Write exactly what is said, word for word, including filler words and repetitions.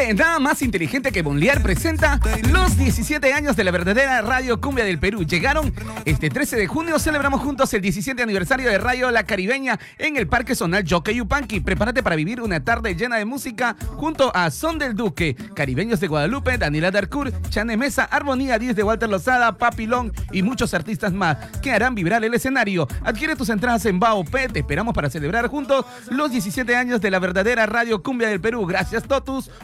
que nada más inteligente que Bonlear presenta los diecisiete años de la verdadera Radio Cumbia del Perú. Llegaron este trece de junio, celebramos juntos el diecisiete aniversario de Radio La Caribeña en el Parque Zonal Jockey Yupanqui. Prepárate para vivir una tarde llena de música junto a Son del Duque, Caribeños de Guadalupe, Daniela Darcourt, Chane Mesa, Armonía diez de Walter Lozada, Papilón y muchos artistas más que harán vibrar el escenario. Adquiere tus entradas en Bao P. Te esperamos para celebrar juntos los diecisiete años de la verdadera Radio Cumbia del Perú. Gracias, Totus.